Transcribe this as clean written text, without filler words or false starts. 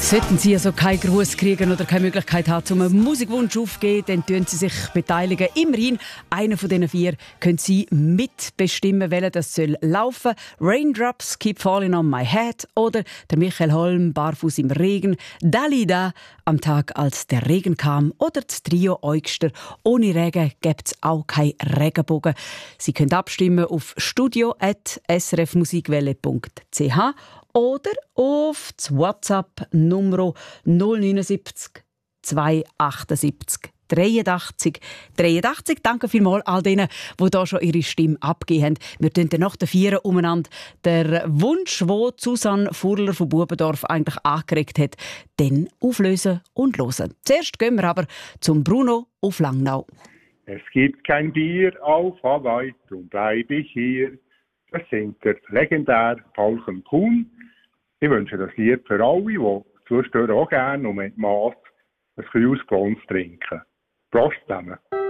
Sollten Sie also keinen Gruß kriegen oder keine Möglichkeit haben, um einen Musikwunsch aufzugeben, dann tun Sie sich beteiligen. Immerhin, einer von diesen 4 können Sie mitbestimmen, welcher das soll laufen. Raindrops Keep Falling on My Head oder der Michael Holm, Barfuß im Regen, Dalida, am Tag, als der Regen kam, oder das Trio Eugster, ohne Regen gibt es auch keinen Regenbogen. Sie können abstimmen auf studio@srfmusikwelle.ch oder auf das WhatsApp Nummer 079 278 83 83. Danke vielmals all denen, die hier schon ihre Stimme abgegeben haben. Wir tun dann nach den 4 umeinander den Wunsch, den Susanne Furler von Bubendorf eigentlich angeregt hat, dann auflösen und hören. Zuerst gehen wir aber zum Bruno auf Langnau. Es gibt kein Bier auf Hawaii, darum bleibe ich hier. Das singt der legendäre Paulchen Kuhn. Ich wünsche das Lied für alle, die zustören auch gerne und mit Maß ein kühles Glas trinken. Prost zusammen.